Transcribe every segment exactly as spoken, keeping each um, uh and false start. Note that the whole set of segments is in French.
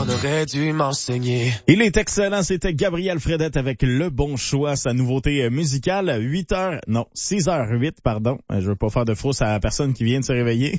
on aurait dû m'enseigner. Il est excellent, c'était Gabriel Fredette avec Le Bon Choix, sa nouveauté musicale, huit heures, non, six heures huit, pardon. Je veux pas faire de frousse à la personne qui vient de se réveiller.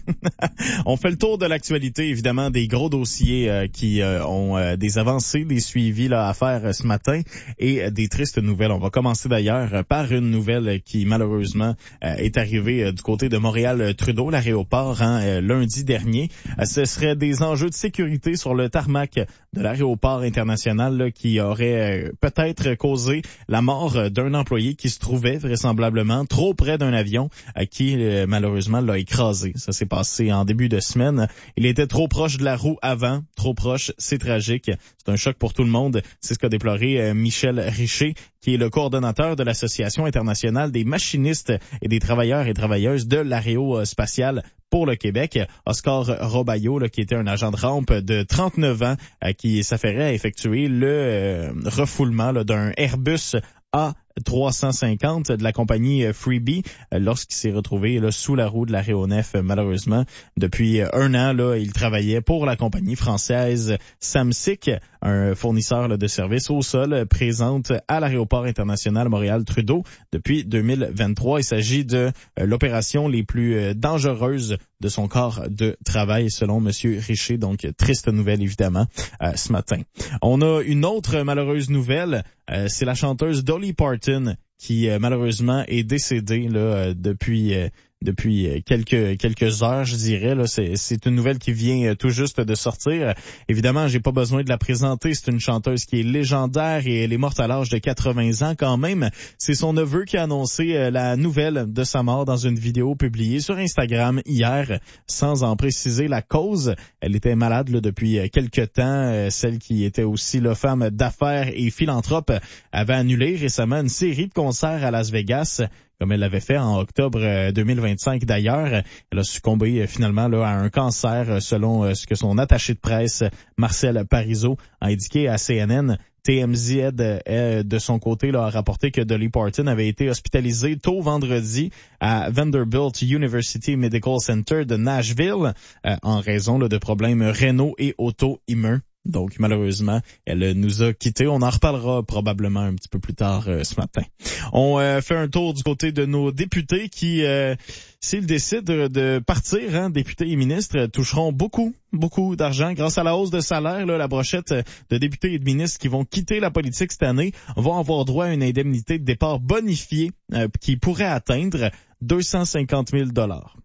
On fait le tour de l'actualité, évidemment, des gros dossiers euh, qui euh, ont euh, des avancées, des suivis là, à faire euh, ce matin et euh, des tristes nouvelles. On va commencer d'ailleurs euh, par une nouvelle qui malheureusement euh, est arrivée euh, du côté de Montréal-Trudeau, l'aéroport, hein, euh, lundi dernier. Euh, ce serait des enjeux de sécurité sur le tarmac de l'aéroport international là, qui aurait euh, peut-être causé la mort euh, d'un employé qui se trouvait vraisemblablement trop près d'un avion euh, qui euh, malheureusement l'a écrasé. Ça s'est passé en début de semaine. Il était trop proche de la roue avant, trop proche, c'est tragique. C'est un choc pour tout le monde. C'est ce qu'a déploré euh, Michel Richer, qui est le coordonnateur de l'Association internationale des machinistes et des travailleurs et travailleuses de l'aérospatiale pour le Québec. Oscar Robaillot, là, qui était un agent de rampe de trente-neuf ans, euh, qui s'affairait à effectuer le euh, refoulement là, d'un Airbus A trois cent cinquante de la compagnie Freebie euh, lorsqu'il s'est retrouvé là, sous la roue de l'aéronef, euh, malheureusement. Depuis euh, un an, là, il travaillait pour la compagnie française Samsic, un fournisseur là, de services au sol euh, présente à l'aéroport international Montréal-Trudeau depuis deux mille vingt-trois. Il s'agit de euh, l'opération les plus euh, dangereuses de son corps de travail, selon Monsieur Richer. Donc, triste nouvelle, évidemment, euh, ce matin. On a une autre malheureuse nouvelle. Euh, c'est la chanteuse Dolly Parton qui, euh, malheureusement, est décédée là euh, depuis... Euh, depuis quelques quelques heures, je dirais. Là, c'est, c'est une nouvelle qui vient tout juste de sortir. Évidemment, j'ai pas besoin de la présenter. C'est une chanteuse qui est légendaire et elle est morte à l'âge de quatre-vingts ans quand même. C'est son neveu qui a annoncé la nouvelle de sa mort dans une vidéo publiée sur Instagram hier, sans en préciser la cause. Elle était malade là, depuis quelques temps. Celle qui était aussi la femme d'affaires et philanthrope avait annulé récemment une série de concerts à Las Vegas, comme elle l'avait fait en octobre deux mille vingt-cinq d'ailleurs. Elle a succombé finalement là, à un cancer, selon ce que son attaché de presse, Marcel Parizeau, a indiqué à C N N. T M Z, euh, de son côté, là, a rapporté que Dolly Parton avait été hospitalisée tôt vendredi à Vanderbilt University Medical Center de Nashville euh, en raison là, de problèmes rénaux et auto-immuns. Donc, malheureusement, elle nous a quittés. On en reparlera probablement un petit peu plus tard euh, ce matin. On euh, fait un tour du côté de nos députés qui, euh, s'ils décident de, de partir, hein, députés et ministres, toucheront beaucoup, beaucoup d'argent. Grâce à la hausse de salaire, là, la brochette de députés et de ministres qui vont quitter la politique cette année vont avoir droit à une indemnité de départ bonifiée euh, qui pourrait atteindre deux cent cinquante mille dollars.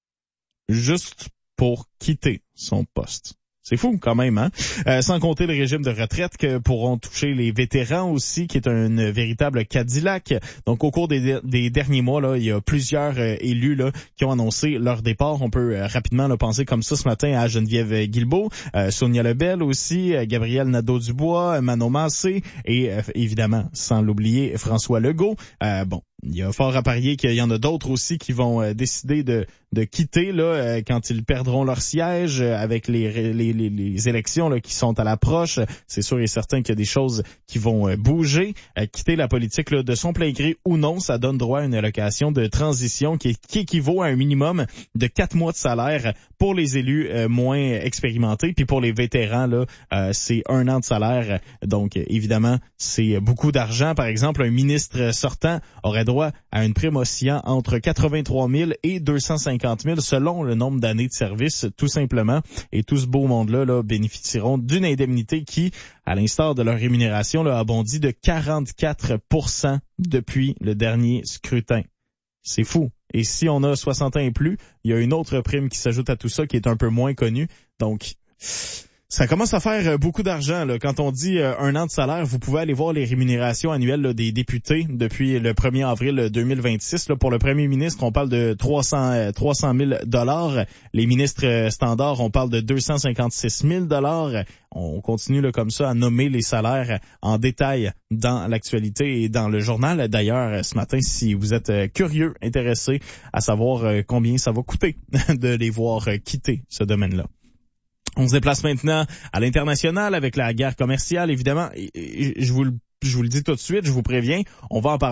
Juste pour quitter son poste. C'est fou quand même, hein? Euh, sans compter le régime de retraite que pourront toucher les vétérans aussi, qui est un véritable Cadillac. Donc, au cours des, des derniers mois, là, il y a plusieurs euh, élus là qui ont annoncé leur départ. On peut euh, rapidement là, penser comme ça ce matin à Geneviève Guilbeault, euh, Sonia Lebel aussi, euh, Gabriel Nadeau-Dubois, Manon Massé et euh, évidemment, sans l'oublier, François Legault. Euh, bon. Il y a fort à parier qu'il y en a d'autres aussi qui vont euh, décider de, de quitter là euh, quand ils perdront leur siège euh, avec les, les, les, les élections là, qui sont à l'approche. C'est sûr et certain qu'il y a des choses qui vont euh, bouger. Euh, quitter la politique là, de son plein gré ou non, ça donne droit à une allocation de transition qui, qui équivaut à un minimum de quatre mois de salaire pour les élus euh, moins expérimentés. Puis pour les vétérans, là, euh, c'est un an de salaire. Donc évidemment, c'est beaucoup d'argent. Par exemple, un ministre sortant aurait droit à une prime oscillant entre quatre-vingt-trois mille et deux cent cinquante mille selon le nombre d'années de service, tout simplement. Et tout ce beau monde-là là, bénéficieront d'une indemnité qui, à l'instar de leur rémunération, là, a bondi de quarante-quatre pour cent depuis le dernier scrutin. C'est fou. Et si on a soixante ans et plus, il y a une autre prime qui s'ajoute à tout ça qui est un peu moins connue. Donc, ça commence à faire beaucoup d'argent. Là. Quand on dit euh, un an de salaire, vous pouvez aller voir les rémunérations annuelles là, des députés depuis le premier avril deux mille vingt-six. Là, pour le premier ministre, on parle de trois cent mille dollars. Les ministres standards, on parle de deux cent cinquante-six mille dollars. On continue là, comme ça à nommer les salaires en détail dans l'actualité et dans le journal. D'ailleurs, ce matin, si vous êtes curieux, intéressé à savoir combien ça va coûter de les voir quitter ce domaine-là. On se déplace maintenant à l'international avec la guerre commerciale, évidemment. Je vous le, je vous le dis tout de suite, je vous préviens, on va en parler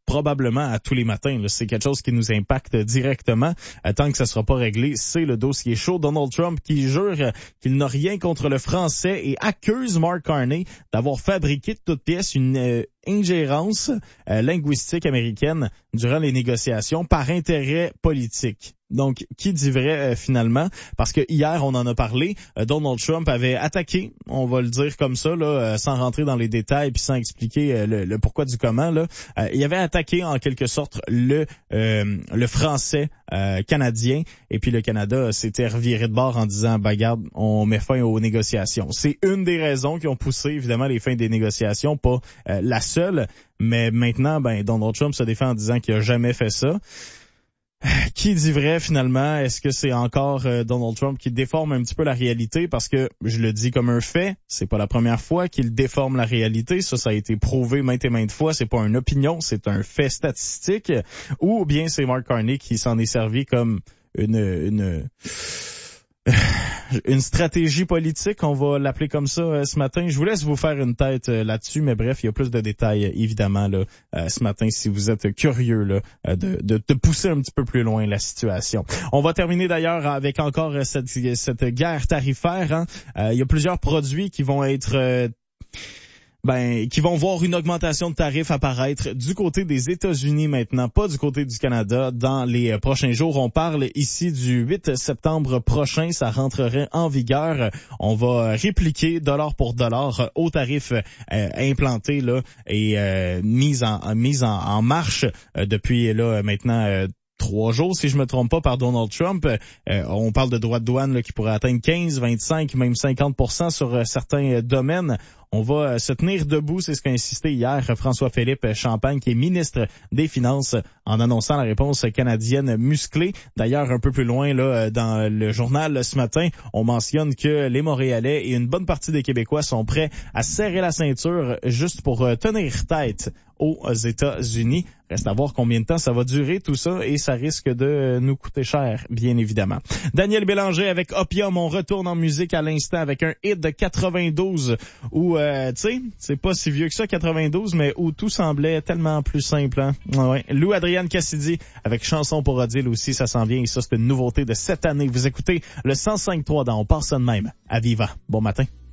probablement à tous les matins. Là. C'est quelque chose qui nous impacte directement. Euh, tant que ça sera pas réglé, c'est le dossier chaud. Donald Trump qui jure euh, qu'il n'a rien contre le français et accuse Mark Carney d'avoir fabriqué de toutes pièces une euh, ingérence euh, linguistique américaine durant les négociations par intérêt politique. Donc, qui dit vrai euh, finalement? Parce que hier, on en a parlé, euh, Donald Trump avait attaqué, on va le dire comme ça, là, euh, sans rentrer dans les détails puis sans expliquer euh, le, le pourquoi du comment. Là, euh, il avait attaqué en quelque sorte le euh, le français euh, canadien, et puis le Canada s'était reviré de bord en disant, bah garde, on met fin aux négociations. C'est une des raisons qui ont poussé évidemment les fins des négociations, pas euh, la seule, mais maintenant, ben Donald Trump se défend en disant qu'il a jamais fait ça. Qui dit vrai finalement? Est-ce que c'est encore euh, Donald Trump qui déforme un petit peu la réalité? Parce que je le dis comme un fait, c'est pas la première fois qu'il déforme la réalité. Ça, ça a été prouvé maintes et maintes fois. C'est pas une opinion, c'est un fait statistique. Ou bien c'est Mark Carney qui s'en est servi comme une une une stratégie politique, on va l'appeler comme ça euh, ce matin. Je vous laisse vous faire une tête euh, là-dessus, mais bref, il y a plus de détails euh, évidemment là euh, ce matin si vous êtes curieux là euh, de, de de pousser un petit peu plus loin la situation. On va terminer d'ailleurs avec encore euh, cette cette guerre tarifaire. Hein. Euh, il y a plusieurs produits qui vont être euh, ben qui vont voir une augmentation de tarifs apparaître du côté des États-Unis maintenant, pas du côté du Canada dans les prochains jours. On parle ici du huit septembre prochain, ça rentrerait en vigueur. On va répliquer dollar pour dollar aux tarifs euh, implantés là et euh, mis en mis en, en marche euh, depuis là maintenant euh, trois jours, si je me trompe pas, par Donald Trump. Euh, on parle de droits de douane là, qui pourraient atteindre quinze, vingt-cinq, même cinquante pour cent sur euh, certains euh, domaines. On va euh, se tenir debout, c'est ce qu'a insisté hier François-Philippe Champagne, qui est ministre des Finances, en annonçant la réponse canadienne musclée. D'ailleurs, un peu plus loin là dans le journal ce matin, on mentionne que les Montréalais et une bonne partie des Québécois sont prêts à serrer la ceinture juste pour euh, tenir tête aux États-Unis. Reste à voir combien de temps ça va durer tout ça et ça risque de nous coûter cher, bien évidemment. Daniel Bélanger avec Opium, on retourne en musique à l'instant avec un hit de quatre-vingt-douze où, euh, tu sais, c'est pas si vieux que ça, quatre-vingt-douze, mais où tout semblait tellement plus simple. Hein? Ouais. Lou Adrienne Cassidy avec Chanson pour Odile aussi, ça s'en vient et ça c'est une nouveauté de cette année. Vous écoutez le cent cinq point trois dans On part ça de même à Viva. Bon matin.